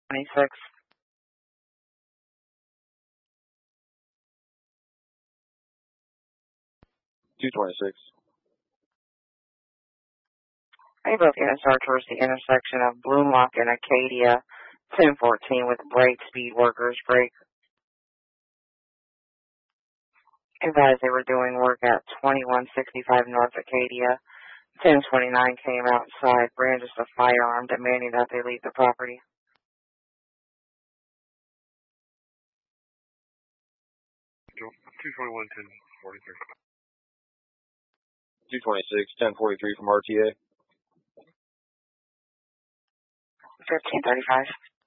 26. They both units are towards the intersection of Bloomlock and Acadia, 1014 with brake speed workers. Brake. Advised they were doing work at 2165 North Acadia. 1029 came outside, brandished a firearm, demanding that they leave the property. 221, 1043. 226, 1043 from RTA. 1535.